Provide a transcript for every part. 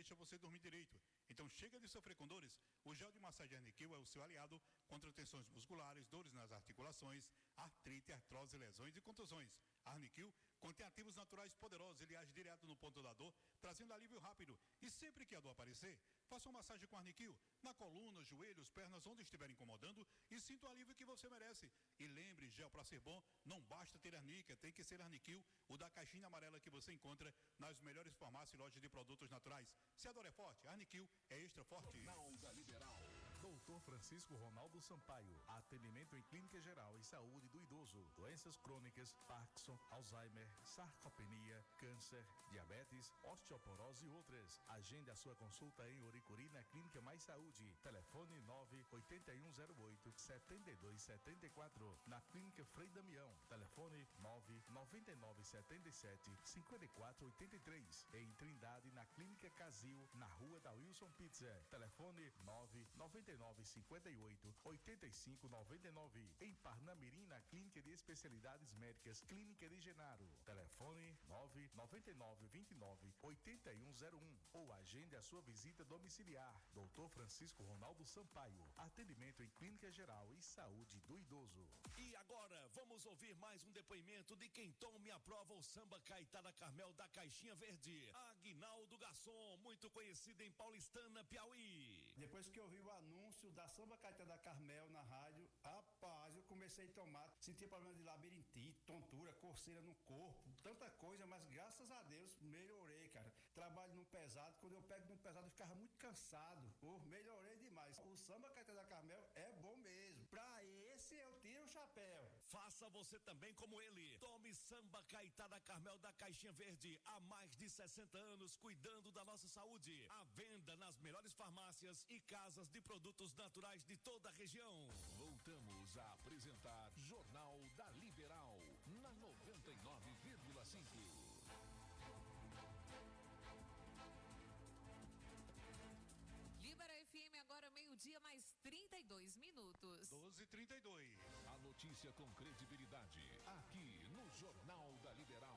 deixa você dormir direito. Então chega de sofrer com dores. O gel de massagem Arniquil é o seu aliado contra tensões musculares, dores nas articulações, artrite, artrose, lesões e contusões. Arniquil contém ativos naturais poderosos, ele age direto no ponto da dor, trazendo alívio rápido. E sempre que a dor aparecer, faça uma massagem com Arniquil, na coluna, joelhos, pernas, onde estiver incomodando, e sinta o alívio que você merece. E lembre, gel para ser bom, não basta ter arnica, tem que ser Arniquil, o da caixinha amarela que você encontra nas melhores farmácias e lojas de produtos naturais. Se a dor é forte, Arniquil é extra forte. Jornal da Liberal. Doutor Francisco Ronaldo Sampaio, atendimento em clínica geral e saúde do idoso, doenças crônicas, Parkinson, Alzheimer, sarcopenia, câncer, diabetes, osteoporose e outras. Agende a sua consulta em Oricuri na Clínica Mais Saúde. Telefone 98108-7274. Na Clínica Frei Damião. Telefone 99977-5483. Em Trindade, na Clínica Casil, na Rua da Wilson Pizza. Telefone 99958-8599. Em Parnamirim, na Clínica de Especialidades Médicas, Clínica de Genaro. Telefone 99929-8101. Ou agende a sua visita domiciliar. Doutor Francisco Ronaldo Sampaio. Atendimento em Clínica Geral e Saúde do Idoso. E agora vamos ouvir mais um depoimento de quem toma e aprova o samba Caetá da Carmel da Caixinha Verde. Aguinaldo Garçom, muito conhecido em Paulistana, Piauí. Depois que eu vi o anúncio da samba Caetá da Carmel na rádio, rapaz, eu comecei a tomar, sentia problema de labirintite, tontura, coceira no corpo, tanta coisa, mas graças a Deus melhorei, cara. Trabalho no pesado, quando eu pego no pesado eu ficava muito cansado. Melhorei demais. O samba Caetá da Carmel é bom mesmo. Pra esse eu tiro o chapéu. Faça você também como ele. Tome samba Caetá da Carmel da Caixinha Verde. Há mais de 60 anos cuidando da nossa saúde. À venda nas melhores farmácias e casas de produtos naturais de toda a região. Voltamos a apresentar Jornal da Liberal na 99,5. Libera FM agora meio-dia mais 32 minutos. 12h32. A notícia com credibilidade, aqui no Jornal da Liberal.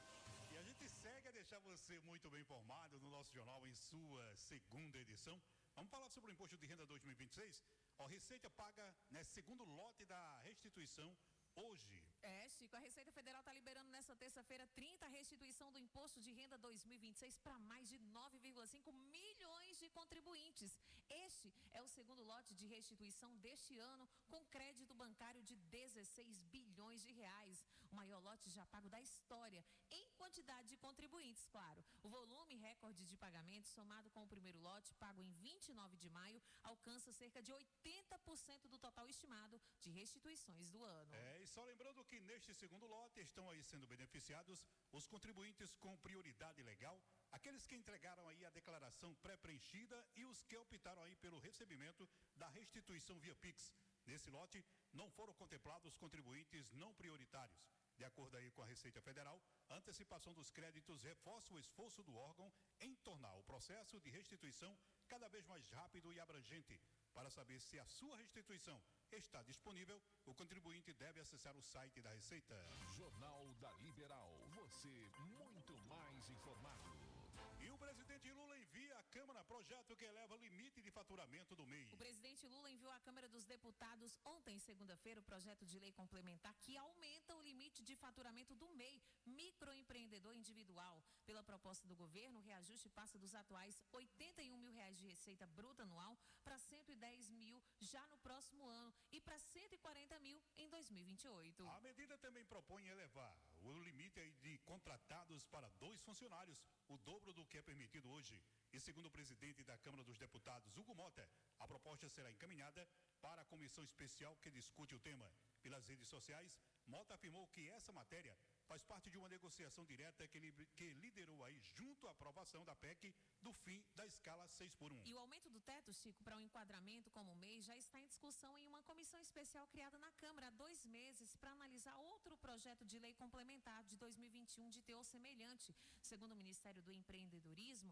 E a gente segue a deixar você muito bem informado no nosso jornal em sua segunda edição. Vamos falar sobre o Imposto de Renda 2026. A Receita paga, segundo lote da restituição hoje. Chico, a Receita Federal está liberando nessa terça-feira 30 restituição do Imposto de Renda 2026 para mais de 9,5 milhões de contribuintes. Este é o segundo lote de restituição deste ano, com crédito bancário de 16 bilhões de reais. O maior lote já pago da história, em quantidade de contribuintes, claro. O volume recorde de pagamentos, somado com o primeiro lote, pago em 29 de maio, alcança cerca de 80% do total estimado de restituições do ano. E só lembrando que neste segundo lote estão aí sendo beneficiados os contribuintes com prioridade legal, aqueles que entregaram aí a declaração pré-preenchida e os que optaram aí pelo recebimento da restituição via Pix. Nesse lote não foram contemplados os contribuintes não prioritários. De acordo aí com a Receita Federal, a antecipação dos créditos reforça o esforço do órgão em tornar o processo de restituição cada vez mais rápido e abrangente. Para saber se a sua restituição está disponível, o contribuinte deve acessar o site da Receita. Jornal da Liberal, você muito mais informado. E o presidente Lula envia à Câmara projeto que eleva o limite de faturamento do MEI. O presidente Lula enviou à Câmara dos Deputados ontem, segunda-feira, o projeto de lei complementar que aumenta o limite de faturamento do MEI, microempreendedor individual. Pela proposta do governo, o reajuste passa dos atuais R$81 mil de receita bruta anual para R$110 mil já no próximo ano e para R$140 mil em 2028. A medida também propõe elevar o limite aí de contratados para 2 funcionários, o dobro do que é permitido hoje. E segundo o presidente da Câmara dos Deputados, Hugo Mota, a proposta será encaminhada para a comissão especial que discute o tema. Pelas redes sociais, Mota afirmou que essa matéria faz parte de uma negociação direta que liderou aí junto à aprovação da PEC do fim da escala 6x1. E o aumento do teto, Chico, para um enquadramento como MEI já está em discussão em uma comissão especial criada na Câmara há 2 meses para analisar outro projeto de lei complementar de 2021 de teor semelhante. Segundo o Ministério do Empreendedorismo, a atualização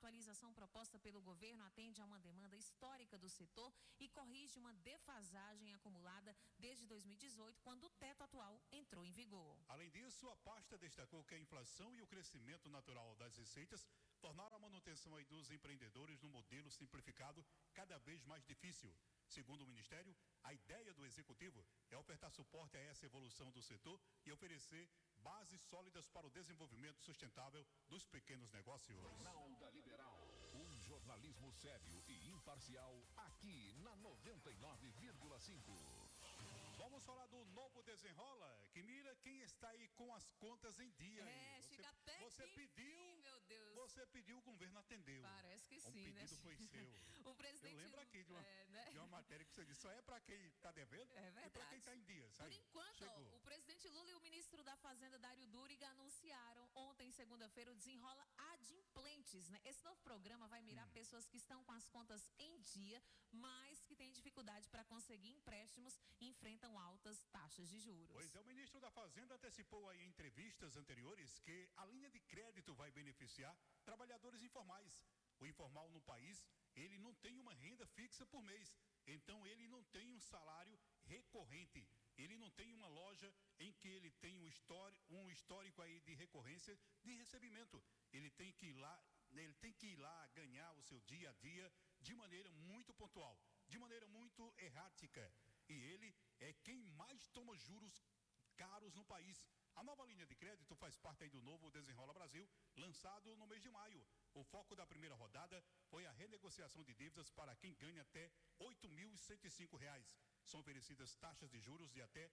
atualização proposta pelo governo atende a uma demanda histórica do setor e corrige uma defasagem acumulada desde 2018, quando o teto atual entrou em vigor. Além disso, a pasta destacou que a inflação e o crescimento natural das receitas tornaram a manutenção aí dos empreendedores no modelo simplificado cada vez mais difícil. Segundo o Ministério, a ideia do Executivo é ofertar suporte a essa evolução do setor e oferecer bases sólidas para o desenvolvimento sustentável dos pequenos negócios. Jornal da Liberal, um jornalismo sério e imparcial aqui na 99,5. Vamos falar do novo Desenrola, que mira quem está aí com as contas em dia. Chega até você que pediu, enfim, meu Deus. Você pediu, o governo atendeu. Parece que sim, pedido né? foi seu. O presidente... Eu lembro aqui de uma matéria que você disse, só é para quem está devendo e para quem está em dia. Por enquanto, o presidente Lula e o ministro da Fazenda, Dário Duriga, anunciaram ontem, segunda-feira, o Desenrola Adimplentes, né? Esse novo programa vai mirar pessoas que estão com as contas em dia, mas que têm dificuldade para conseguir empréstimos e enfrentam altas taxas de juros. Pois é, o ministro da Fazenda antecipou aí em entrevistas anteriores que a linha de crédito vai beneficiar trabalhadores informais. O informal no país, ele não tem uma renda fixa por mês, então ele não tem um salário recorrente. Ele não tem uma loja em que ele tem um histórico aí de recorrência de recebimento. Ele tem que ir lá ganhar o seu dia a dia de maneira muito pontual, de maneira muito errática. E ele é quem mais toma juros caros no país. A nova linha de crédito faz parte aí do novo Desenrola Brasil, lançado no mês de maio. O foco da primeira rodada foi a renegociação de dívidas para quem ganha até R$ 8.105. São oferecidas taxas de juros de até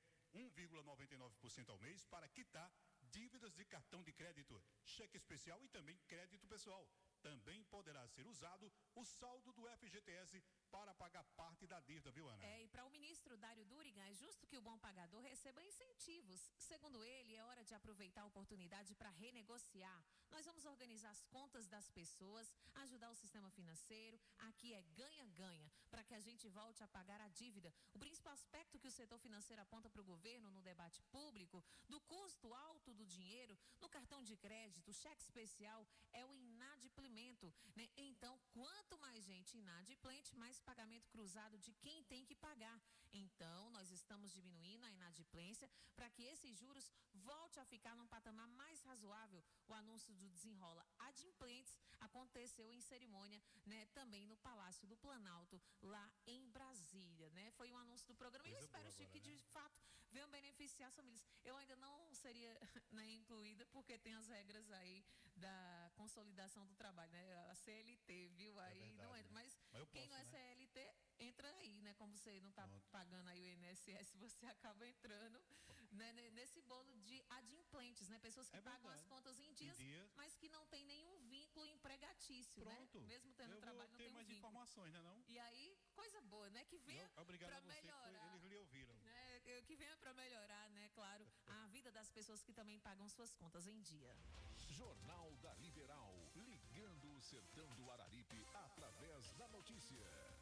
1,99% ao mês para quitar dívidas de cartão de crédito, cheque especial e também crédito pessoal. Também poderá ser usado o saldo do FGTS para pagar parte da dívida, viu, Ana? E para o ministro Dário Duriga, é justo que o bom pagador receba incentivos. Segundo ele, é hora de aproveitar a oportunidade para renegociar. Nós vamos organizar as contas das pessoas, ajudar o sistema financeiro. Aqui é ganha-ganha, para que a gente volte a pagar a dívida. O principal aspecto que o setor financeiro aponta para o governo no debate público, do custo alto do dinheiro, no cartão de crédito, cheque especial, é o inadimplemento, né? Então, quanto mais gente inadimplente, mais pagamento cruzado de quem tem que pagar. Então, nós estamos diminuindo a inadimplência para que esses juros volte a ficar num patamar mais razoável. O anúncio do Desenrola Adimplentes aconteceu em cerimônia, né, também no Palácio do Planalto, lá em Brasília, né? Foi um anúncio do programa e eu espero, Chico, que de fato venham beneficiar as famílias. Eu ainda não seria, né, incluída porque tem as regras aí da consolidação do trabalho, né? A CLT, viu? Aí verdade, não entra, mas quem não é CLT entra aí, né? Como você não está pagando aí o INSS, você acaba entrando, né, nesse bolo de adimplentes, né? Pessoas que pagam as contas em dias, mas que não tem nenhum vínculo empregatício, né? Mesmo tendo trabalho, não tem mais vínculo. Informações, né, não? E aí, coisa boa, né? Que venha para melhorar. Eles lhe ouviram. Né? Que venha para melhorar, né? Claro, a vida das pessoas que também pagam suas contas em dia. Jornal da Liberal, ligando o sertão do Araripe através da notícia.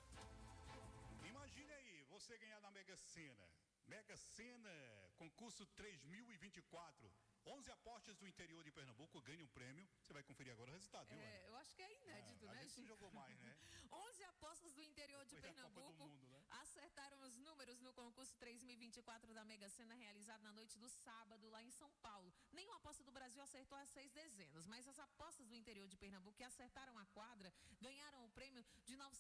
Imagine aí, você ganhar na Mega Sena. Mega Sena, concurso 3024. 11 apostas do interior de Pernambuco ganham um prêmio. Você vai conferir agora o resultado, viu, Ana? Eu acho que é inédito, né? A gente não jogou mais, né? 11 apostas do interior de Pernambuco acertaram os números no concurso 3024 da Mega Sena, realizado na noite do sábado, lá em São Paulo. Nenhuma aposta do Brasil acertou as 6 dezenas, mas as apostas do interior de Pernambuco que acertaram a quadra ganharam o prêmio de R$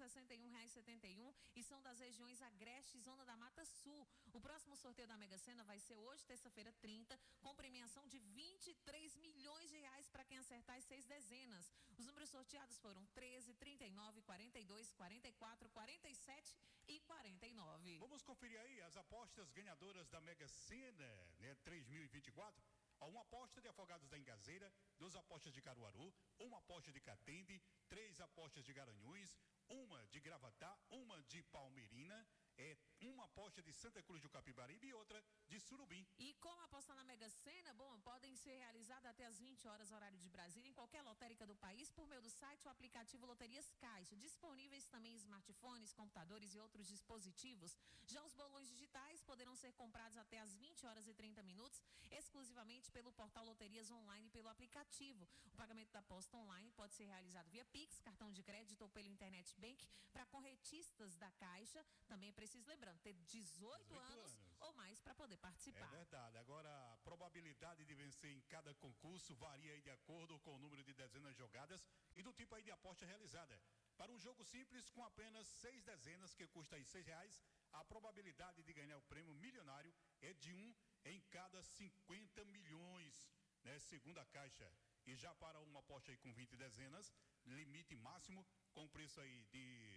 961,71 e são das regiões Agreste e Zona da Mata Sul. O próximo sorteio da Mega Sena vai ser hoje, terça-feira, 30, com premiação de R$23 milhões para quem acertar as 6 dezenas. Os números sorteados foram 13, 39, 42, 44, 47 e 49. Vamos conferir aí as apostas ganhadoras da Mega Sena, né, 3024. Uma aposta de Afogados da Engazeira, 2 apostas de Caruaru, 1 aposta de Catende, 3 apostas de Garanhuns, 1 de Gravatá, 1 de Palmeirina, 1 aposta de Santa Cruz do Capibaribe e outra de Surubim. E como apostar na Mega Sena, podem ser realizadas até às 20 horas, horário de Brasília, em qualquer lotérica do país, por meio do site site ou aplicativo Loterias Caixa, disponíveis também em smartphones, computadores e outros dispositivos. Já os bolões digitais poderão ser comprados até às 20h30, exclusivamente pelo portal Loterias Online e pelo aplicativo. O pagamento da aposta online pode ser realizado via Pix, cartão de crédito ou pelo Internet Bank. Para corretistas da Caixa, também é preciso, lembrando, ter 18 anos ou mais para poder participar. É verdade. Agora, a probabilidade de vencer em cada concurso varia aí de acordo com o número de dezenas jogadas e do tipo aí de aposta realizada. Para um jogo simples, com apenas 6 dezenas, que custa aí R$6, a probabilidade de ganhar o prêmio milionário é de 1 em cada 50 milhões, né? Segundo a Caixa. E já para uma aposta aí com 20 dezenas, limite máximo, com preço aí de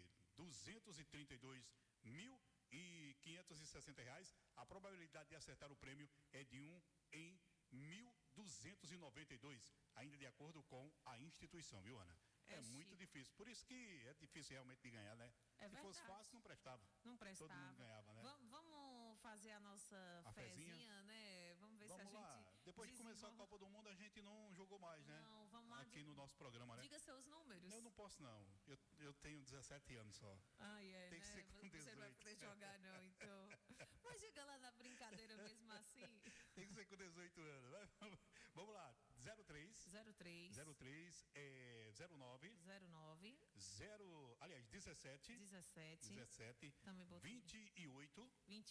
R$232.560, a probabilidade de acertar o prêmio é de 1 em 1.292, ainda de acordo com a instituição, viu, Ana? É muito difícil, por isso que é difícil realmente de ganhar, né? É Se fosse fácil, não prestava. Não prestava. Todo mundo ganhava, né? Vamos fazer a nossa fezinha, né? Vamos ver Vamos se a lá. gente Depois de começar a Copa do Mundo, a gente não jogou mais, né? Não, vamos lá. Aqui no nosso programa, né? Diga seus números. Eu não posso, não. Eu tenho 17 anos só. Tem que ser com 18. Você não vai poder jogar, não, então. Mas diga lá na brincadeira mesmo assim. Tem que ser com 18 anos. Vamos lá. 03 09 17 Também botei. 28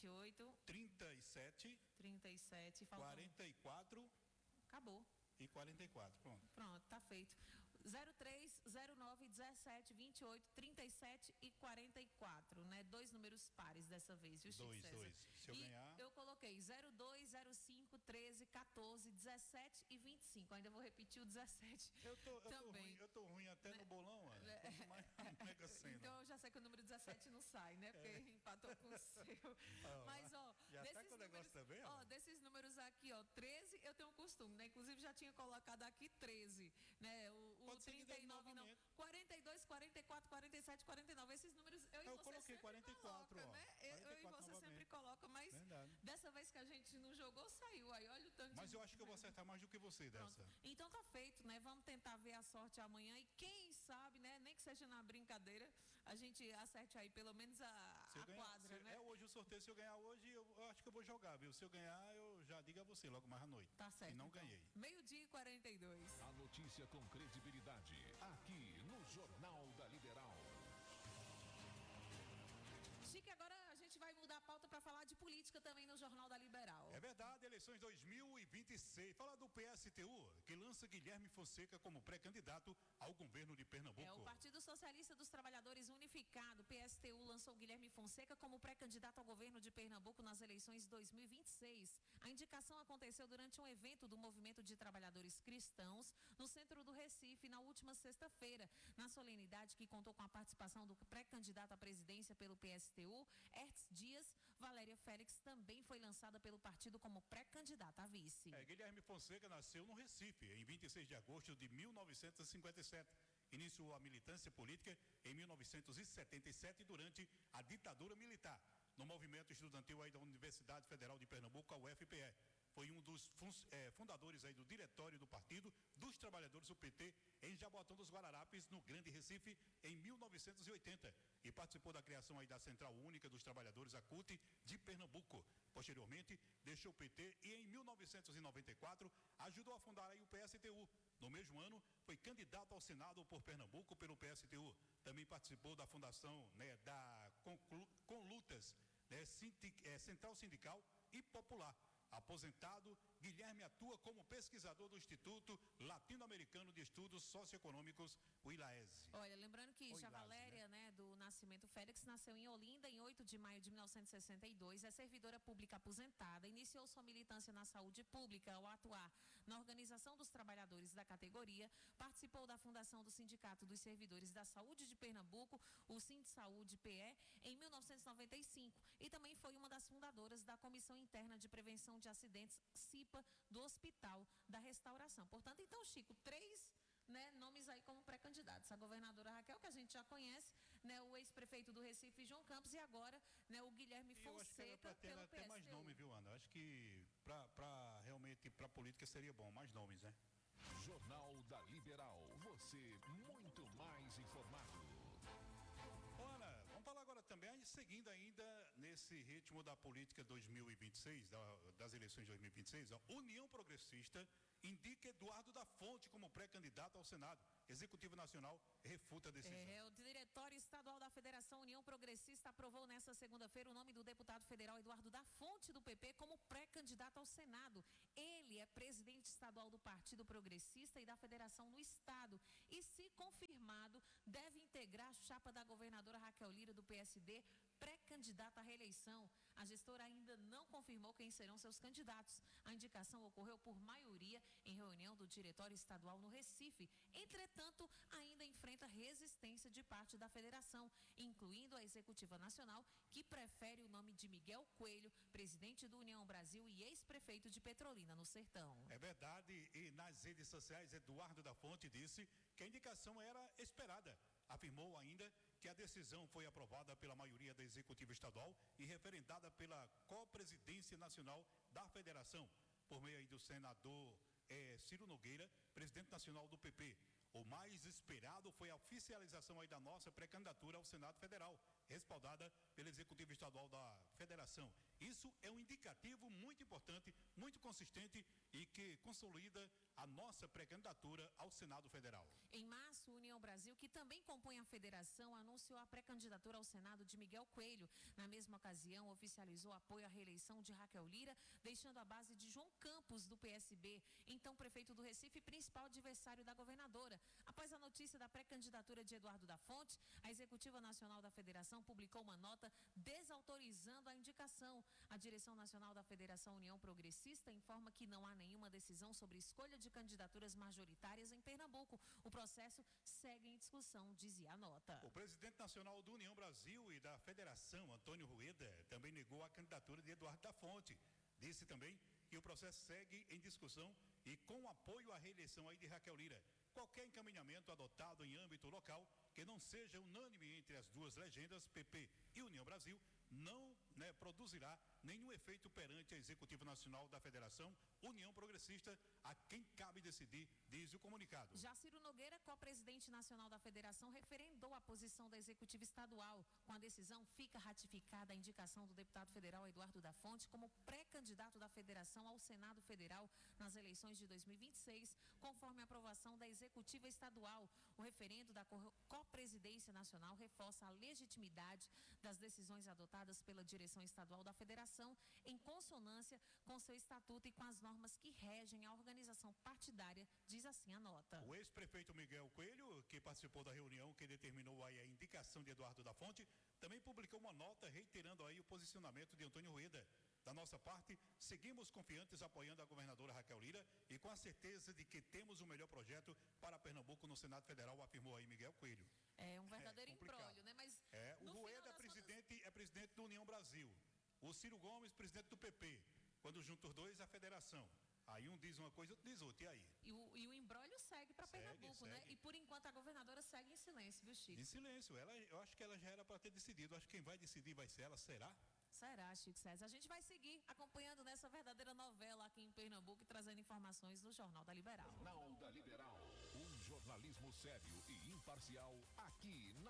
37 faltou. 44 Acabou. e 44. Pronto, tá feito. 03 09 17 28 37 e 44, né? 2 números pares dessa vez, viu, Chico César? Dois. Se eu ganhar... eu coloquei 02, 05, 13, 14, 17 e 25. Ainda vou repetir o 17 também. Eu tô ruim até no bolão, Ana. Mais Mega Sena. Então eu já sei que o número 17 não sai, né? Porque empatou com o seu. Mas, já tá com o negócio também, desses números aqui, 13, eu tenho um costume, né? Inclusive já tinha colocado aqui 13, né? O 39 não. 42, 44, 47, 49. Esses números eu coloquei 44, coloca, né? Eu e você sempre coloca, mas dessa vez que a gente não jogou, saiu. Aí olha o tanto. Mas eu acho que eu vou acertar mais do que você dessa. Então tá feito, né? Vamos tentar ver a sorte amanhã e quem sabe, né? Nem que seja na brincadeira, a gente acerte aí pelo menos a quadra, né? Hoje o sorteio, se eu ganhar hoje, eu acho que eu vou jogar, viu? Se eu ganhar, eu já digo a você logo mais à noite. Tá certo. E não ganhei. 12h42. A notícia com credibilidade, aqui no Jornal da Liberal. Chique, agora a gente vai mudar a pauta para falar de política também no Jornal da Liberal. É verdade, eleições 2026. Fala do PSTU, que lança Guilherme Fonseca como pré-candidato ao governo de Pernambuco. O Partido Socialista dos Trabalhadores Unificado, PSTU, lançou Guilherme Fonseca como pré-candidato ao governo de Pernambuco nas eleições 2026. A indicação aconteceu durante um evento do Movimento de Trabalhadores Cristãos no centro do Recife, na última sexta-feira. Na solenidade que contou com a participação do pré-candidato à presidência pelo PSTU, Hertz Dias, Valéria Félix também foi lançada pelo partido como pré-candidata a vice. Guilherme Fonseca nasceu no Recife em 26 de agosto de 1957. Iniciou a militância política em 1977 durante a ditadura militar, no movimento estudantil aí da Universidade Federal de Pernambuco, a UFPE. Foi um dos fundadores aí do diretório do Partido dos Trabalhadores, o PT, em Jaboatão dos Guararapes, no Grande Recife, em 1980. E participou da criação aí da Central Única dos Trabalhadores, a CUT, de Pernambuco. Posteriormente, deixou o PT e em 1994 ajudou a fundar aí o PSTU. No mesmo ano, foi candidato ao Senado por Pernambuco pelo PSTU. Também participou da fundação, né, da Conlutas, né, Central Sindical e Popular. Aposentado, Guilherme atua como pesquisador do Instituto Latino-Americano de Estudos Socioeconômicos, o ILAESE. Olha, lembrando que já Valéria, né, do Nascimento Félix, nasceu em Olinda em 8 de maio de 1962, é servidora pública aposentada, iniciou sua militância na saúde pública ao atuar na Organização dos Trabalhadores da categoria, participou da fundação do Sindicato dos Servidores da Saúde de Pernambuco, o Sindsaúde PE, em 1995 e também foi uma das fundadoras da Comissão Interna de Prevenção de Acidentes, CIPA, do Hospital da Restauração. Portanto, então, Chico, 3, né, nomes aí como pré-candidatos. A governadora Raquel, que a gente já conhece, né, o ex-prefeito do Recife, João Campos, e agora, né, o Guilherme Fonseca. Eu acho que era para ter até mais nome, viu, Ana? Eu acho que realmente para política seria bom, mais nomes, né? Jornal da Liberal. Você muito mais informado. Ana, vamos falar agora também, seguindo ainda nesse ritmo da política 2026, das eleições de 2026, a União Progressista indica Eduardo da Fonte como pré-candidato ao Senado. Executivo Nacional refuta a decisão. O Diretório Estadual da Federação União Progressista aprovou nesta segunda-feira o nome do deputado federal Eduardo da Fonte do PP como pré-candidato ao Senado. Ele é presidente estadual do Partido Progressista e da Federação no Estado e, se confirmado, deve integrar a chapa da governadora Raquel Lira do PSD, pré-candidata à reeleição. A gestora ainda não confirmou quem serão seus candidatos. A indicação ocorreu por maioria em reunião do Diretório Estadual no Recife. Entretanto, ainda enfrenta resistência de parte da federação, incluindo a Executiva Nacional, que prefere o nome de Miguel Coelho, presidente do União Brasil e ex-prefeito de Petrolina, no Sertão. É verdade, e nas redes sociais, Eduardo da Fonte disse que a indicação era esperada. Afirmou ainda que a decisão foi aprovada pela maioria da Executiva Estadual e referendada pela Co-Presidência Nacional da Federação, por meio aí do senador Ciro Nogueira, presidente nacional do PP. O mais esperado foi a oficialização aí da nossa pré-candidatura ao Senado Federal, respaldada pelo Executivo Estadual da Federação. Isso é um indicativo muito importante, muito consistente e que consolida a nossa pré-candidatura ao Senado Federal. Em março, a União Brasil, que também compõe a federação, anunciou a pré-candidatura ao Senado de Miguel Coelho. Na mesma ocasião, oficializou apoio à reeleição de Raquel Lira, deixando a base de João Campos, do PSB, então prefeito do Recife, principal adversário da governadora. Após a notícia da pré-candidatura de Eduardo da Fonte, a Executiva Nacional da Federação publicou uma nota desautorizando a indicação. A direção nacional da Federação União Progressista informa que não há nenhuma decisão sobre escolha de candidaturas majoritárias em Pernambuco. O processo segue em discussão, dizia a nota. O presidente nacional do União Brasil e da Federação, Antônio Rueda, também negou a candidatura de Eduardo da Fonte. Disse também que o processo segue em discussão e com apoio à reeleição aí de Raquel Lira. Qualquer encaminhamento adotado em âmbito local que não seja unânime entre as duas legendas, PP e União Brasil, não produzirá nenhum efeito perante a Executiva Nacional da Federação, União Progressista, a quem cabe decidir, diz o comunicado. Já Ciro Nogueira, co-presidente nacional da Federação, referendou a posição da Executiva Estadual. Com a decisão, fica ratificada a indicação do deputado federal Eduardo da Fonte como pré-candidato da Federação ao Senado Federal nas eleições de 2026, conforme a aprovação da Executiva Estadual. O referendo da co-presidência nacional reforça a legitimidade das decisões adotadas pela direção estadual da Federação, em consonância com seu estatuto e com as normas que regem a organização partidária, diz assim a nota. O ex-prefeito Miguel Coelho, que participou da reunião que determinou aí a indicação de Eduardo da Fonte, também publicou uma nota reiterando aí o posicionamento de Antônio Rueda. Da nossa parte, seguimos confiantes apoiando a governadora Raquel Lira e com a certeza de que temos o melhor projeto para Pernambuco no Senado Federal, afirmou aí Miguel Coelho. É um verdadeiro embrólio, né? Mas o Rueda é presidente da União Brasil. O Ciro Gomes, presidente do PP. Quando junta os dois, a federação. Aí um diz uma coisa, outro diz outra, e aí? E o embrólio segue para Pernambuco, né? E por enquanto a governadora segue em silêncio, viu, Chico? Em silêncio. Eu acho que ela já era para ter decidido. Acho que quem vai decidir vai ser ela, será? Será, Chico César? A gente vai seguir acompanhando nessa verdadeira novela aqui em Pernambuco e trazendo informações no Jornal da Liberal. Jornal da Liberal. Um jornalismo sério e imparcial aqui na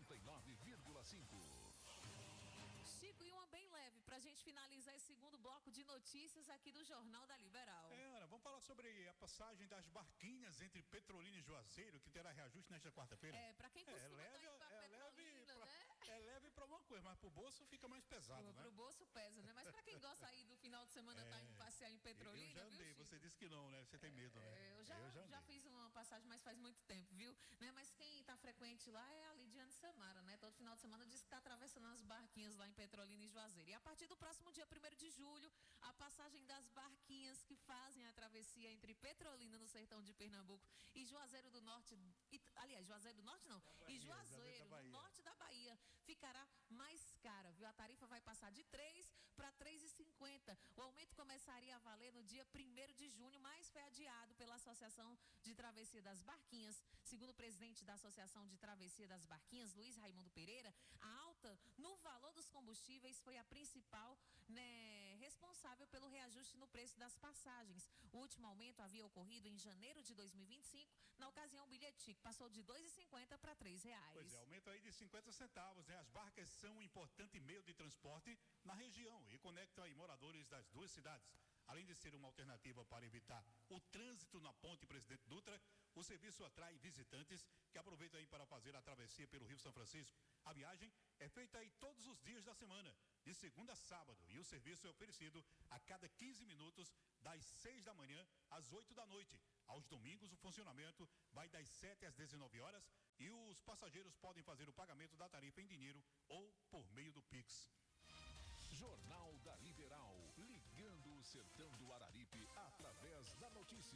99,5. Chico, e uma bem leve para a gente finalizar esse segundo bloco de notícias aqui do Jornal da Liberal. Ana, vamos falar sobre a passagem das barquinhas entre Petrolina e Juazeiro, que terá reajuste nesta quarta-feira. Para quem costuma estar indo para Petrolina, né? É leve para uma coisa, mas para o bolso fica mais pesado, né? Para o bolso pesa, né? Mas para quem gosta aí do final de semana estar indo passear em Petrolina, eu já andei, viu, você disse que não, né? Você tem medo, né? Eu já fiz uma passagem, mas faz muito tempo, viu? Né? Mas quem está frequente lá é a Lidiane Samara, né? Todo final de semana diz que está atravessando as barquinhas lá em Petrolina e Juazeiro. E a partir do próximo dia 1º de julho, a passagem das barquinhas que fazem a travessia entre Petrolina, no sertão de Pernambuco, e Juazeiro do Norte, aliás, Juazeiro do Norte não, e Juazeiro, no norte da Bahia, ficará mais cara, viu? A tarifa vai passar de 3 para 3,50. O aumento começaria a valer no dia 1º de junho, mas foi adiado pela Associação de Travessia das Barquinhas. Segundo o presidente da Associação de Travessia das Barquinhas, Luiz Raimundo Pereira, a alta no valor dos combustíveis foi a principal, responsável pelo reajuste no preço das passagens. O último aumento havia ocorrido em janeiro de 2025. Na ocasião, o bilhete chique passou de R$ 2,50 para R$ 3,00. Pois é, aumento aí de 50 centavos, né? As barcas são um importante meio de transporte na região e conectam aí moradores das duas cidades. Além de ser uma alternativa para evitar o trânsito na ponte Presidente Dutra, o serviço atrai visitantes que aproveitam aí para fazer a travessia pelo Rio São Francisco. A viagem é feita aí todos os dias da semana, de segunda a sábado, e o serviço é oferecido a cada 15 minutos, das 6 da manhã às 8 da noite. Aos domingos, o funcionamento vai das 7 às 19 horas e os passageiros podem fazer o pagamento da tarifa em dinheiro ou por meio do Pix. Jornal da Liberal, ligando o sertão do Araripe através da notícia.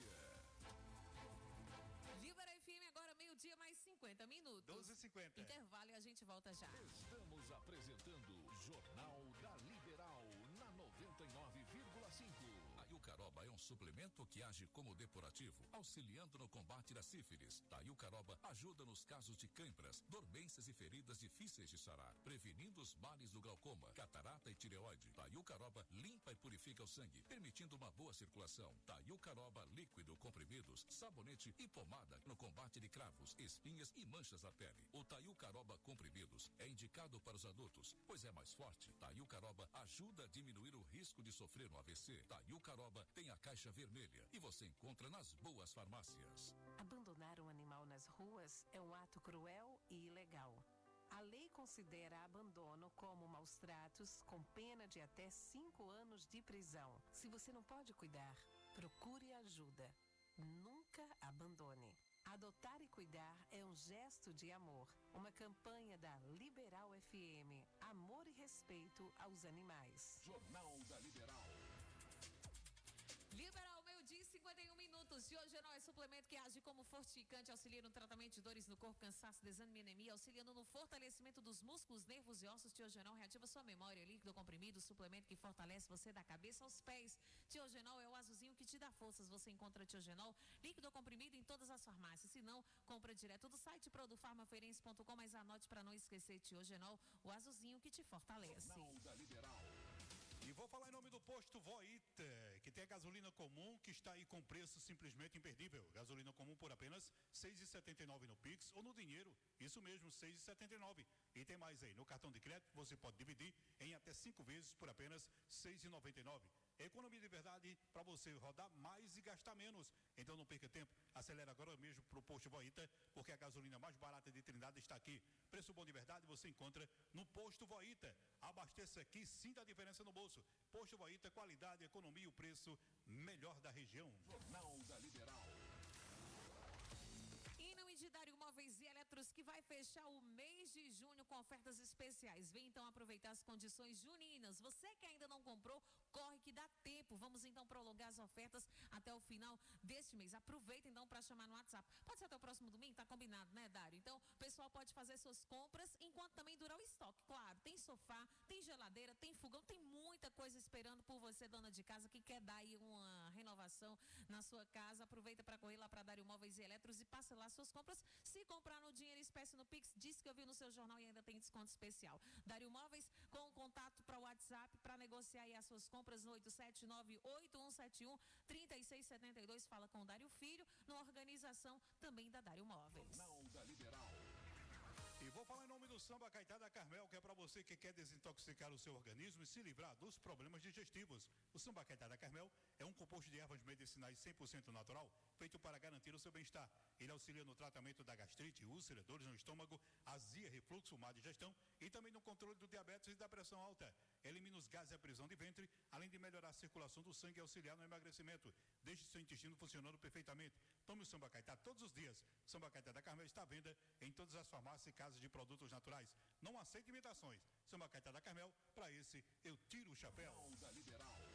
Libera FM agora, meio-dia mais 50 minutos. 12h50. Intervalo e a gente volta já. Estamos apresentando Jornal da Liberal na 99,5. A Iucaroba é um suplemento que age como depurativo, auxiliando no combate da sífilis. A Iucaroba ajuda nos casos de cãibras, dormências e feridas difíceis de sarar, prevenindo os males do glaucoma, catarata e tireoide. A Iucaroba limpa e purifica o sangue, permitindo uma boa circulação. A Iucaroba líquido, comprimidos, sabonete e pomada no combate de cravos, espinhas e manchas na pele. O Taiucaroba comprimidos é indicado para os adultos, pois é mais forte. Taiucaroba ajuda a diminuir o risco de sofrer um AVC. Taiucaroba tem a caixa vermelha e você encontra nas boas farmácias. Abandonar um animal nas ruas é um ato cruel e ilegal. A lei considera abandono como maus tratos, com pena de até 5 anos de prisão. Se você não pode cuidar, procure ajuda. Nunca abandone. Adotar e cuidar é um gesto de amor. Uma campanha da Liberal FM. Amor e respeito aos animais. Jornal da Liberal. Liberal, meio-dia e 51 minutos. Diogenol é suplemento que age como fortificante, auxilia no tratamento de dores no corpo, cansaço, desânimo e anemia, auxiliando no fortalecimento dos músculos, nervos e ossos. Diogenol reativa sua memória, líquido comprimido, suplemento que fortalece você da cabeça aos pés. Diogenol é o azulzinho que te dá forças. Você encontra Diogenol líquido comprimido em todas as farmácias. Se não, compra direto do site produfarmafeirense.com, mas anote para não esquecer: Diogenol, o azulzinho que te fortalece. Jornal da Liberal. E vou falar em nome do posto Voita, que tem a gasolina comum que está aí com preço simplesmente imperdível. Gasolina comum por apenas R$ 6,79 no Pix ou no dinheiro. Isso mesmo, R$ 6,79. E tem mais aí, no cartão de crédito você pode dividir em até 5 vezes por apenas R$ 6,99. Economia de verdade para você rodar mais e gastar menos. Então não perca tempo, acelera agora mesmo para o posto Voita, porque a gasolina mais barata de Trindade está aqui. Preço bom de verdade você encontra no posto Voita. Abasteça aqui, sim, dá diferença no bolso. Posto Voita, qualidade, economia e o preço melhor da região. Jornal da Liberal. Em nome de Dário Móveis e Eletros, que vai fechar o mês de junho com ofertas especiais. Vem então aproveitar as condições juninas. Você que ainda não comprou, corre que dá tempo. Vamos então prolongar as ofertas até o final deste mês. Aproveita então para chamar no WhatsApp. Pode ser até o próximo domingo, tá combinado, né, Dário? Então, o pessoal pode fazer suas compras enquanto também durar o estoque. Claro, tem sofá, tem geladeira, tem fogão, tem muita coisa esperando por você, dona de casa, que quer dar aí uma renovação na sua casa. Aproveita para correr lá para Dário Móveis e Eletros e passe lá suas compras. Se comprar no dinheiro espécie no Pix, diz que eu vi no seu jornal e ainda tem desconto especial. Dário Móveis, com contato para o WhatsApp para negociar aí as suas compras no 879-8171-3672. Fala com o Dário Filho, na organização também da Dário Móveis. Jornal da Liberal. E vou falar em nome do Samba Caetá da Carmel, que é para você que quer desintoxicar o seu organismo e se livrar dos problemas digestivos. O Samba Caetá da Carmel é um composto de ervas medicinais 100% natural, feito para garantir o seu bem-estar. Ele auxilia no tratamento da gastrite, úlcera, dores no estômago, azia, refluxo, má digestão e também no controle do diabetes e da pressão alta. Elimina os gases e a prisão de ventre, além de melhorar a circulação do sangue e auxiliar no emagrecimento. Deixe seu intestino funcionando perfeitamente. Tome o Samba Caetá todos os dias. Samba Caetá da Carmel está à venda em todas as farmácias e casas de produtos naturais. Não aceite imitações. Samba Caetá da Carmel, para esse eu tiro o chapéu. Jornal da Liberal.